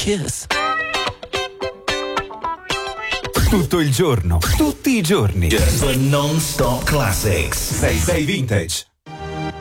kiss. Tutto il giorno, tutti i giorni. The non-stop classics. 66 Vintage.